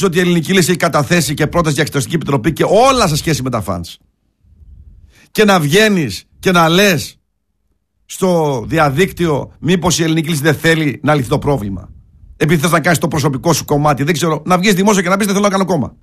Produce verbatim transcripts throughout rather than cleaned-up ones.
ότι η Ελληνική Λύση έχει καταθέσει και πρόταση για Εξεταστική Επιτροπή και όλα σε σχέση με τα φαντς. Και να βγαίνεις και να λες στο διαδίκτυο μήπως η Ελληνική Λύση δεν θέλει να λυθεί το πρόβλημα. Επειδή θες να κάνεις το προσωπικό σου κομμάτι, δεν ξέρω, να βγεις δημόσια και να πεις δεν θέλω να κάνω κόμμα.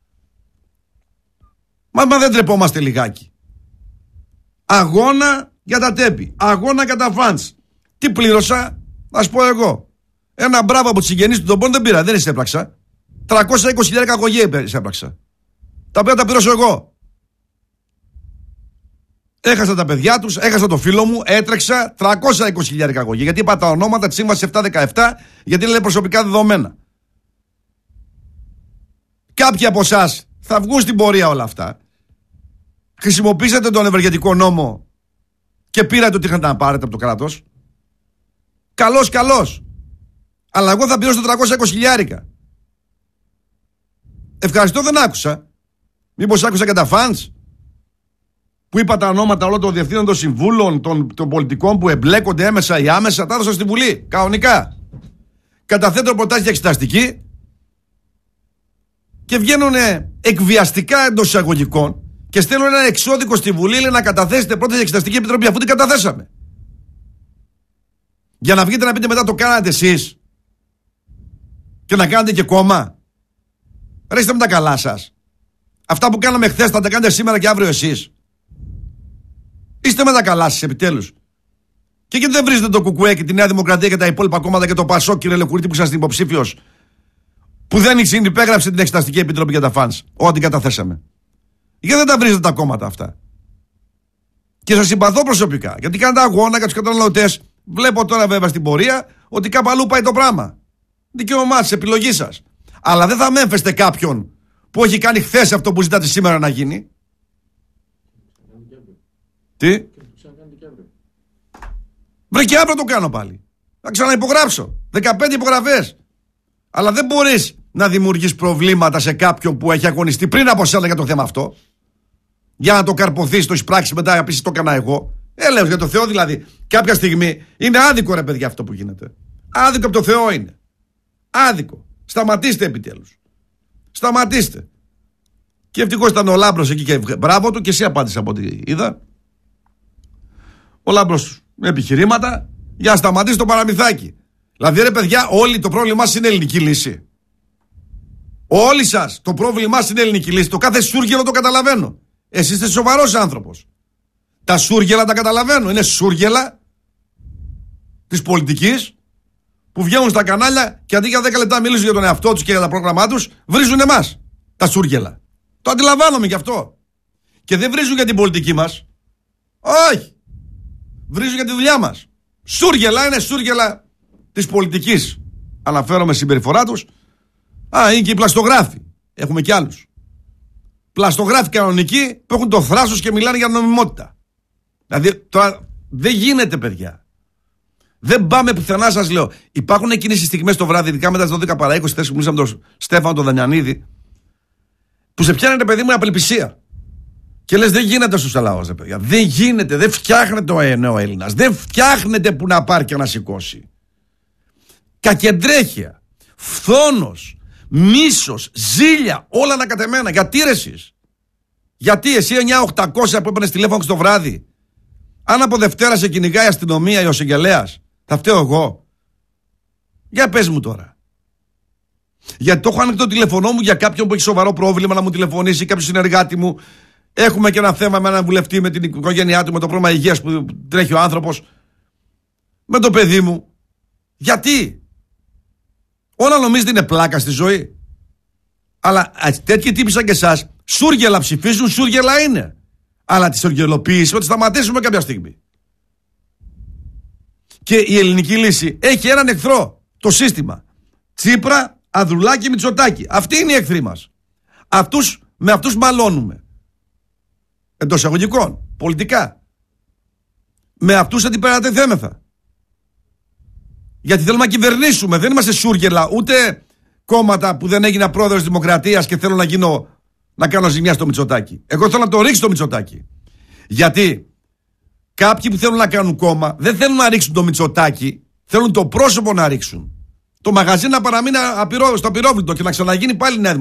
Μα, μα δεν τρεπόμαστε λιγάκι. Αγώνα για τα τέπη. Αγώνα για τα φαντς. Τι πλήρωσα, να σου πω εγώ. Ένα μπράβο από τους συγγενείς του τον πόνο δεν πήρα, δεν εισέπραξα. τριακόσια είκοσι χιλιάδες κακογία εισέπραξα. Τα οποία τα πληρώσω εγώ. Έχασα τα παιδιά τους, έχασα το φίλο μου, έτρεξα τριακόσια είκοσι χιλιάδες κακογία. Γιατί είπα τα ονόματα της σύμβασης επτακόσια δεκαεπτά, γιατί είναι προσωπικά δεδομένα. Κάποιοι από εσάς θα βγουν στην πορεία όλα αυτά. Χρησιμοποίησατε τον ευεργετικό νόμο και πήρατε ότι είχατε να πάρετε από το κράτος. Καλώς, καλώς. Αλλά εγώ θα πληρώσω τριακόσια είκοσι χιλιάρικα. Ευχαριστώ, δεν άκουσα. Μήπως άκουσα και τα φαντς που είπα τα ονόματα όλων των διευθύνων των συμβούλων, των, των πολιτικών που εμπλέκονται έμεσα ή άμεσα, τα έδωσα στη Βουλή, κανονικά. Καταθέτω προτάσεις για εξεταστική και βγαίνουν εκβιαστικά εντός εισαγωγικών και στέλνουν ένα εξώδικο στη Βουλή, λέει να καταθέσετε πρόταση για Εξεταστική Επιτροπή, αφού την καταθέσαμε. Για να βγείτε να πείτε μετά το κάνατε εσείς και να κάνετε και κόμμα. Ρε, είστε με τα καλά σας. Αυτά που κάναμε χθες θα τα κάνετε σήμερα και αύριο εσείς. Είστε με τα καλά σας επιτέλους. Και γιατί δεν βρίζετε το Κουκουέ και τη Νέα Δημοκρατία και τα υπόλοιπα κόμματα και το Πασόκ, κύριε Λεκουρίτη, που είσαστε υποψήφιος, που δεν συνυπέγραψε την Εξεταστική Επιτροπή για τα φαντς, ό,τι καταθέσαμε. Γιατί δεν τα βρίζετε τα κόμματα αυτά. Και σας συμπαθώ προσωπικά, γιατί κάνετε αγώνα για τους καταναλωτές. Βλέπω τώρα βέβαια στην πορεία ότι κάπου αλλού πάει το πράγμα. Δικαίωμά σας, επιλογή σας. Αλλά δεν θα μέμφεστε κάποιον που έχει κάνει χθες αυτό που ζητάτε σήμερα να γίνει. Τι? Βρε, και αύριο το κάνω πάλι. Θα ξαναυπογράψω. δεκαπέντε υπογραφές. Αλλά δεν μπορείς να δημιουργείς προβλήματα σε κάποιον που έχει αγωνιστεί πριν από σένα για το θέμα αυτό. Για να το καρποθείς, το εισπράξεις μετά, να πεις το έκανα εγώ. Έλεος για το Θεό, δηλαδή. Κάποια στιγμή είναι άδικο, ρε παιδιά, αυτό που γίνεται. Άδικο από το Θεό είναι. Άδικο. Σταματήστε επιτέλους. Σταματήστε. Και ευτυχώς ήταν ο Λάμπρος εκεί και μπράβο του, και εσύ απάντησε από ό,τι είδα. Ο Λάμπρος με επιχειρήματα για να σταματήσει το παραμυθάκι. Δηλαδή, ρε παιδιά, όλοι το πρόβλημά σας είναι ελληνική λύση. Όλοι σας το πρόβλημά σας είναι ελληνική λύση. Το κάθε σούργελο το καταλαβαίνω. Εσείς είστε σοβαρός άνθρωπος. Τα σούργελα τα καταλαβαίνω. Είναι σούργελα της πολιτικής που βγαίνουν στα κανάλια και αντί για δέκα λεπτά μιλήσουν για τον εαυτό τους και για τα πρόγραμμά τους, βρίζουν εμάς. Τα σούργελα. Το αντιλαμβάνομαι γι' αυτό. Και δεν βρίζουν για την πολιτική μας. Όχι. Βρίζουν για τη δουλειά μας. Σούργελα είναι σούργελα της πολιτικής. Αναφέρομαι συμπεριφορά τους. Α, είναι και οι πλαστογράφοι. Έχουμε κι άλλους. Πλαστογράφοι κανονικοί που έχουν το θράσος και μιλάνε για νομιμότητα. Δηλαδή τώρα δεν γίνεται, παιδιά. Δεν πάμε πουθενά, σας λέω. Υπάρχουν εκείνες οι στιγμές το βράδυ, ειδικά μετά τις δώδεκα παρά είκοσι, που μιλήσαμε με τον Στέφανο τον Δανιανίδη, που σε πιάνεται, παιδί μου, η απελπισία. Και λες, δεν γίνεται στους λαός, ρε παιδιά. Δεν γίνεται, δεν φτιάχνεται ο νέο Έλληνας. Δεν φτιάχνεται που να πάρει και να σηκώσει. Κακεντρέχεια, φθόνος, μίσος, ζήλια, όλα ανακατεμένα. Γιατί ρε εσείς? Γιατί εσύ εννιά οκτακόσια που έπαιρνες τηλέφωνο στο βράδυ, αν από Δευτέρα σε κυνηγάει η αστυνομία ή ο συγγελέας, θα φταίω εγώ? Για πες μου τώρα. Γιατί το έχω ανοίξει το τηλεφωνό μου για κάποιον που έχει σοβαρό πρόβλημα να μου τηλεφωνήσει, κάποιο συνεργάτη μου. Έχουμε και ένα θέμα με έναν βουλευτή, με την οικογένειά του, με το πρόβλημα υγείας που τρέχει ο άνθρωπος, με το παιδί μου. Γιατί? Όλα νομίζετε είναι πλάκα στη ζωή? Αλλά τέτοιοι τύποι σαν και εσάς, σούργελα ψηφίζουν, σούργελα είναι. Αλλά τη σουργελοποίηση ότι σταματήσουμε κάποια στιγμή. Και η ελληνική λύση έχει έναν εχθρό. Το σύστημα. Τσίπρα, Ανδρουλάκη, Μητσοτάκη. Αυτοί είναι οι εχθροί μας. Αυτούς, με αυτούς μαλώνουμε. Εντός εισαγωγικών. Πολιτικά. Με αυτούς αντιπερατεθέμεθα. Γιατί θέλουμε να κυβερνήσουμε. Δεν είμαστε σούργελα. Ούτε κόμματα που δεν έγινα πρόεδρος Δημοκρατίας και θέλω να γίνω, να κάνω ζημιά στο Μητσοτάκη. Εγώ θέλω να το ρίξω το Μητσοτάκη. Γιατί κάποιοι που θέλουν να κάνουν κόμμα δεν θέλουν να ρίξουν το Μητσοτάκη, θέλουν το πρόσωπο να ρίξουν. Το μαγαζί να παραμείνει απειρό, στο απειρόβλητο και να ξαναγίνει πάλι Νέα